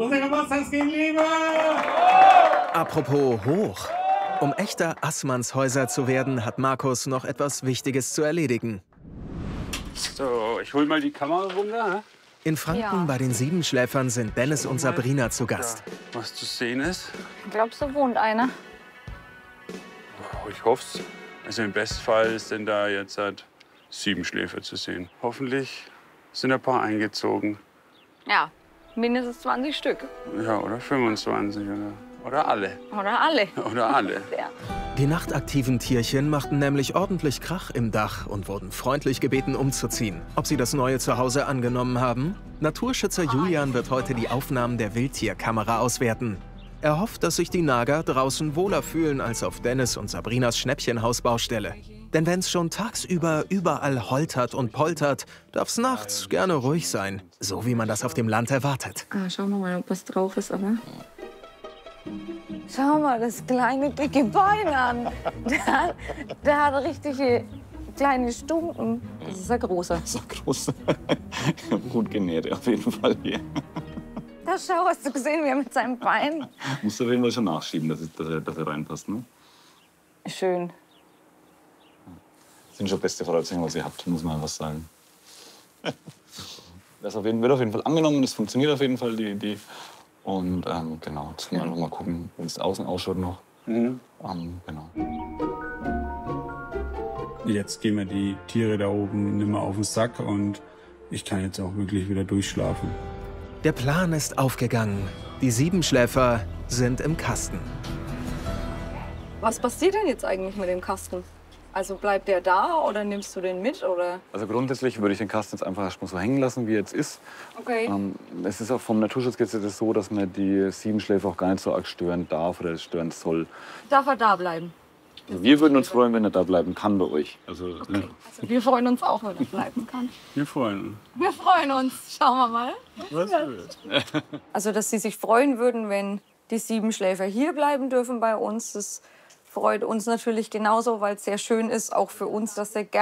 Gute Geburtstagskind, Liebe! Apropos hoch. Um echter Assmannshäuser zu werden, hat Markus noch etwas Wichtiges zu erledigen. So, ich hol mal die Kamera runter. In Franken bei den Siebenschläfern sind Dennis und Sabrina zu Gast. Was zu sehen ist. Glaubst du, wohnt einer? Oh, ich hoff's. Also im Bestfall sind da jetzt halt 7 Schläfer zu sehen. Hoffentlich sind ein paar eingezogen. Ja, mindestens 20 Stück. Ja, oder 25 oder alle. Oder alle. Oder alle. Ja. Die nachtaktiven Tierchen machten nämlich ordentlich Krach im Dach und wurden freundlich gebeten, umzuziehen. Ob sie das neue Zuhause angenommen haben? Naturschützer Julian wird heute die Aufnahmen der Wildtierkamera auswerten. Er hofft, dass sich die Nager draußen wohler fühlen als auf Dennis und Sabrinas Schnäppchenhausbaustelle. Denn wenn's schon tagsüber überall holtert und poltert, darf's nachts gerne ruhig sein. So wie man das auf dem Land erwartet. Schauen wir mal, ob was drauf ist, aber. Schau mal das kleine, dicke Bein an. Der hat richtige kleine Stumpen. Das ist ein großer. Das ist ein großer. Gut genährt, auf jeden Fall hier. Da schau, hast du gesehen, wie er mit seinem Bein. Musst du auf jeden Fall schon nachschieben, dass er reinpasst, ne? Schön. Das sind schon beste Voraussetzungen, was ihr habt, muss man was sagen. Das wird auf jeden Fall angenommen, das funktioniert auf jeden Fall, die Idee. Und genau, jetzt können wir einfach mal gucken, wie es außen ausschaut noch. Genau. Jetzt gehen mir die Tiere da oben nicht mehr auf den Sack und ich kann jetzt auch wirklich wieder durchschlafen. Der Plan ist aufgegangen. Die Siebenschläfer sind im Kasten. Was passiert denn jetzt eigentlich mit dem Kasten? Also bleibt der da oder nimmst du den mit? Oder? Also grundsätzlich würde ich den Kasten jetzt einfach erstmal so hängen lassen, wie er jetzt ist. Okay. Es ist auch vom Naturschutzgesetz so, dass man die Siebenschläfer auch gar nicht so arg stören darf oder stören soll. Darf er da bleiben? Also wir würden uns freuen, wenn er da bleiben kann bei euch. Also, Also wir freuen uns auch, wenn er bleiben kann. Wir freuen uns. Wir freuen uns. Schauen wir mal. Was wird? Also, dass sie sich freuen würden, wenn die Siebenschläfer hier bleiben dürfen bei uns. Das freut uns natürlich genauso, weil es sehr schön ist, auch für uns, dass der